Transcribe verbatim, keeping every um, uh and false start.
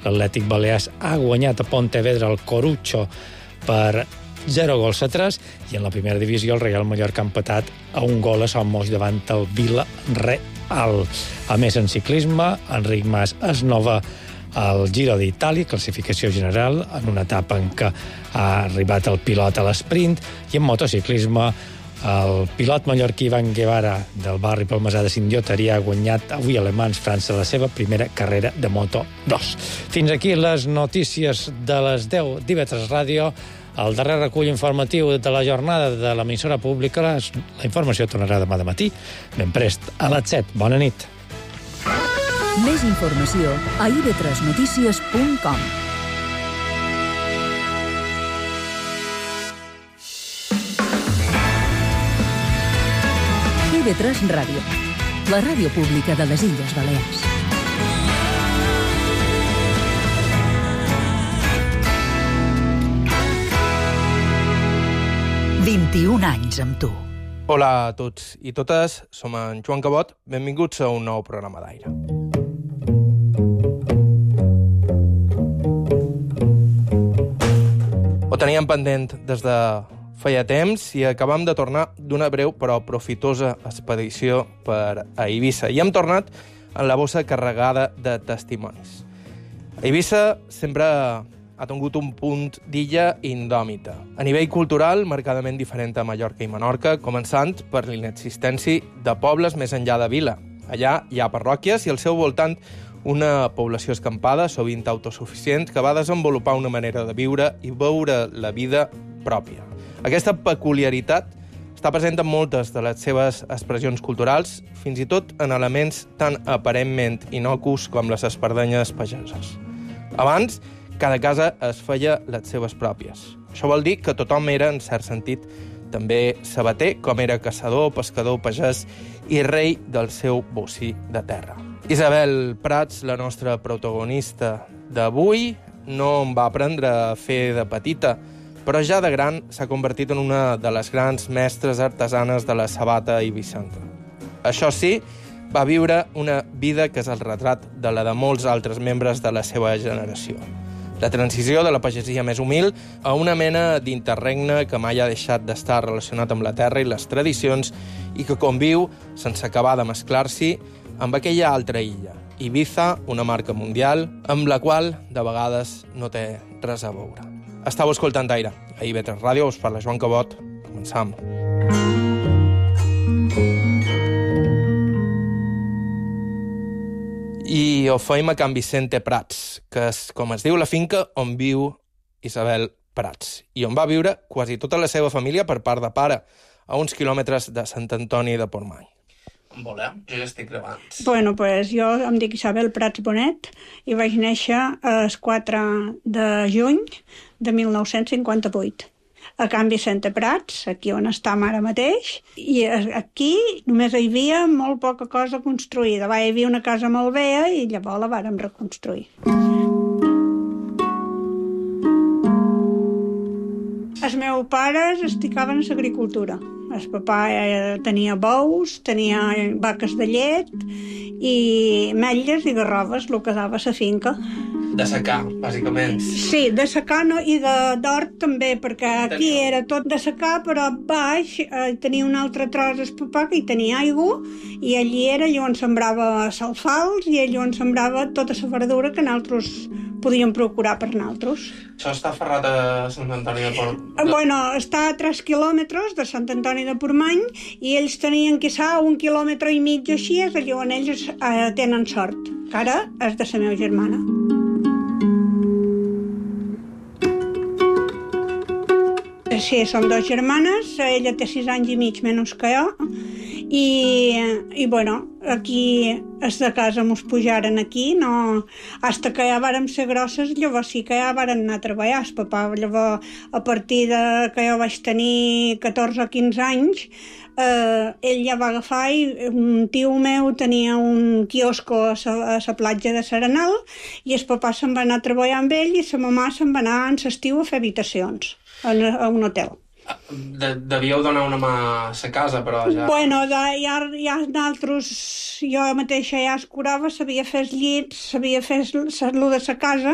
L'Atlètic Balears ha guanyat a Pontevedra el Corucho per zero gols a tres, i en la primera divisió el Real Mallorca ha empatat a un gol a Somos davant el Villarreal. A més, en ciclisme, Enric Mas es nova al Giro d'Itàlia, classificació general, en una etapa en què ha arribat el pilot a l'esprint, i en motociclisme el pilot mallorquí Ivan Guevara del barri palmesà de Sindioteria ha guanyat avui a Le Mans, França, la seva primera carrera de Moto dos. Fins aquí les notícies de les deu d'I V tres Ràdio. El darrer recull informatiu de la jornada de l'emissora pública. La informació tornarà demà de matí, ben prest, a les set. Bona nit. Més informació a i ve tres notícies punt com. I ve tres Ràdio, la ràdio pública de les Illes Balears. vint-i-un anys amb tu. Hola a tots i totes, som en Joan Cabot, benvinguts a un nou programa d'aire. Ho teníem pendent des de feia temps i acabam de tornar d'una breu però profitosa expedició per a Eivissa i hem tornat en la bossa carregada de testimonis. Eivissa sempre ha tingut un punt d'illa indòmita. A nivell cultural, marcadament diferent a Mallorca i Menorca, començant per l'inexistència de pobles més enllà de vila. Allà hi ha parròquies i al seu voltant una població escampada, sovint autosuficient, que va desenvolupar una manera de viure i veure la vida pròpia. Aquesta peculiaritat està present en moltes de les seves expressions culturals, fins i tot en elements tan aparentment innocus com les espardenyes pageses. Abans, cada casa es feia les seves pròpies. Això vol dir que tothom era, en cert sentit, també sabater, com era caçador, pescador, pagès i rei del seu bocí de terra. Isabel Prats, la nostra protagonista d'avui, no em va aprendre a fer de petita, però ja de gran s'ha convertit en una de les grans mestres artesanes de la sabata eivissenca. Això sí, va viure una vida que és el retrat de la de molts altres membres de la seva generació. La transició de la pagesia més humil a una mena d'interregne que mai ha deixat d'estar relacionat amb la terra i les tradicions i que conviu, sense acabar de mesclar-s'hi, amb aquella altra illa, Ibiza, una marca mundial, amb la qual de vegades no té res a veure. Estau escoltant Aire. A I ve tres Ràdio us parla Joan Cabot. Començam. I ho feim a Can Vicente Prats, que és, com es diu, la finca on viu Isabel Prats, i on va viure quasi tota la seva família per part de pare, a uns quilòmetres de Sant Antoni de Portmany. On voleu? Jo ja estic gravant. Bueno, pues jo em dic Isabel Prats Bonet i vaig néixer el quatre de juny de mil nou-cents cinquanta-vuit. A Can Vicente Prats, aquí on estem ara mateix, i aquí només hi havia molt poca cosa construïda. Va, hi havia una casa molt vella i llavors la vàrem reconstruir. Els meus pares es dedicaven a l'agricultura. El papà tenia bous, tenia vaques de llet i metlles i garroves, el que dava a la finca. De secar, bàsicament. Sí, de secar no, i d'hort també, perquè aquí era tot de secar, però baix eh, tenia un altre tros el papà que hi tenia aigua i allí era allà on sembrava salfals i allà on sembrava tota la verdura que nosaltres podíem procurar per nosaltres. Això està aferrat a Sant Antoni de Portmany? Bueno, està a tres quilòmetres de Sant Antoni de Portmany i ells tenien quizà un quilòmetre i mig així, és allà on ells eh, tenen sort, que ara és de la meva germana. Sí, som dos germanes, ella té sis anys i mig menys que jo, i, i bueno, aquí és de casa mos pujaren aquí, no, hasta que ja vàrem ser grosses, llavors sí que ja vàrem anar a treballar. El papà, llavors, a partir de que jo vaig tenir catorze o quinze anys, eh, ell ja va agafar i un tio meu tenia un quiosco a la, a la platja de Serenal i el papà se'n va anar a treballar amb ell i la mamà se'n va anar en l'estiu a fer habitacions a un hotel. De, devíeu donar una mà a la casa, però ja... Bueno, de, ja, ja nosaltres, jo mateixa ja es curava, sabia fer els llits, sabia fer el de la casa,